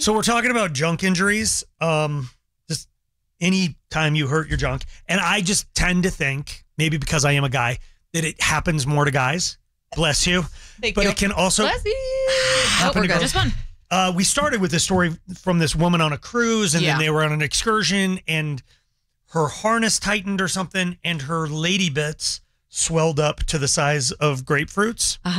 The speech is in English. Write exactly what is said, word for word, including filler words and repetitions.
So we're talking about junk injuries. Um, just any time you hurt your junk. And I just tend to think, maybe because I am a guy, that it happens more to guys. Bless you. Thank but you. it can also Bless you. happen Oh, to we're good. girls. Just one. Uh, we started with this story from this woman on a cruise, and Yeah. then they were on an excursion, and her harness tightened or something, and her lady bits swelled up to the size of grapefruits. Uh-huh.